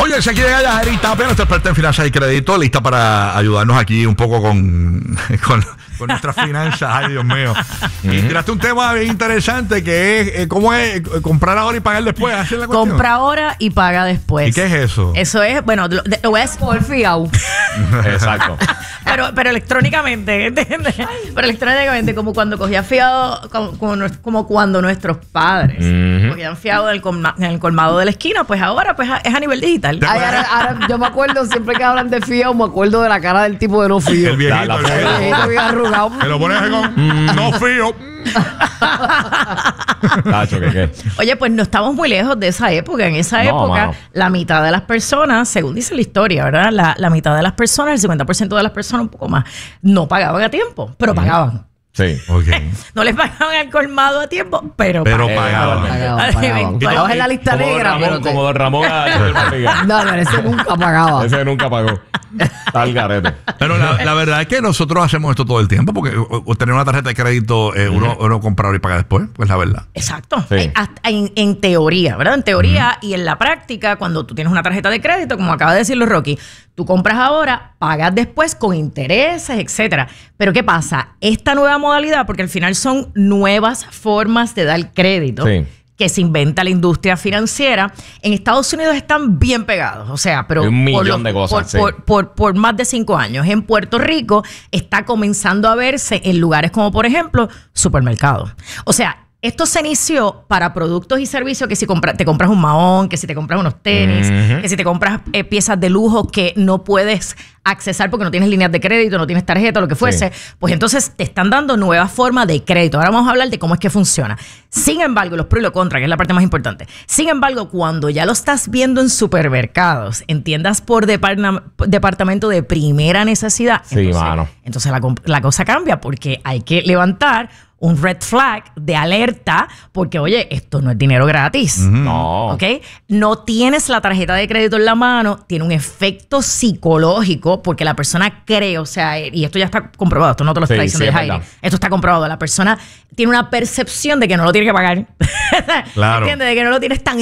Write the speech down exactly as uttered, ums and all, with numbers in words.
Oye, si aquí llega Yajairi Tapia, nuestra experta en finanzas y crédito, lista para ayudarnos aquí un poco con, con, con nuestras finanzas. Ay, Dios mío. Uh-huh. Y tiraste un tema bien interesante que es, eh, ¿cómo es comprar ahora y pagar después? ¿Así es la cuestión? Compra ahora y paga después. ¿Y qué es eso? Eso es, bueno, lo, lo voy a decir por fiao. Exacto. Pero, pero electrónicamente, ¿entiendes? Pero electrónicamente, como cuando cogía fiado, como, como, como cuando nuestros padres uh-huh. cogían fiado en el, colma, en el colmado de la esquina, pues ahora pues es a nivel digital. Ay, ahora, ahora yo me acuerdo, siempre que hablan de fiado, me acuerdo de la cara del tipo de no fío. El viejito, la, la el viejito. Bien arrugado. Me lo pones con no fío. Tacho, ¿qué, qué? Oye, pues no estamos muy lejos de esa época. En esa No, época, mano. la mitad de las personas, según dice la historia, ¿verdad? La, la mitad de las personas, el cincuenta por ciento de las personas, un poco más, no pagaban a tiempo, pero pagaban. Sí. Ok. No les pagaban el colmado a tiempo, pero, Pero pagaban. pagaban. Pagaban, pagaban. Pagaban en la lista Como Don negra, Ramón, pero te- como Don Ramón a- a- No, no, ese nunca pagaba. Ese nunca pagó. Tal garete. Pero la, la verdad es que nosotros hacemos esto todo el tiempo porque o, o tener una tarjeta de crédito, eh, uno, uno compra ahora y paga después, pues la verdad. Exacto. Sí. Eh, hasta en, en teoría, ¿verdad? En teoría y en la práctica, cuando tú tienes una tarjeta de crédito, como acaba de decirlo Rocky, tú compras ahora, pagas después con intereses, etcétera. Pero ¿qué pasa? Esta nueva modalidad, porque al final son nuevas formas de dar crédito. Sí. Que se inventa la industria financiera, en Estados Unidos están bien pegados, o sea, pero Un millón por los- de cosas, por, sí. por, por, por más de cinco años. En Puerto Rico está comenzando a verse en lugares como, por ejemplo, supermercados. O sea, esto se inició para productos y servicios que si compra, te compras un mahón, que si te compras unos tenis, Uh-huh. que si te compras eh, piezas de lujo que no puedes accesar porque no tienes líneas de crédito, no tienes tarjeta, lo que fuese, Sí. pues entonces te están dando nuevas formas de crédito. Ahora vamos a hablar de cómo es que funciona. Sin embargo, los pros y los contras, que es la parte más importante. Sin embargo, cuando ya lo estás viendo en supermercados, en tiendas por deparna- departamento de primera necesidad, Sí, entonces, mano. entonces la, comp- la cosa cambia porque hay que levantar un red flag de alerta porque, oye, esto no es dinero gratis. No. ¿Ok? No tienes la tarjeta de crédito en la mano, tiene un efecto psicológico porque la persona cree, o sea, y esto ya está comprobado, esto no te lo está Sí, diciendo sí, es Jaime, verdad. esto está comprobado, la persona tiene una percepción de que no lo tiene que pagar. Claro. ¿Entiendes? De que no lo tienes tan